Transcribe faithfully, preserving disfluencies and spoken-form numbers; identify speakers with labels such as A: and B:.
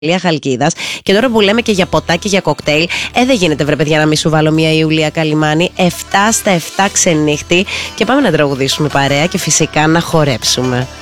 A: Λία Χαλκίδας. Και τώρα που λέμε και για ποτά και για κοκτέιλ, ε, δεν γίνεται βρε παιδιά να μην σου βάλω μια Ιουλία Καλιμάνη. εφτά στα εφτά ξενύχτη και πάμε να τραγουδήσουμε παρέα και φυσικά να χορέψουμε.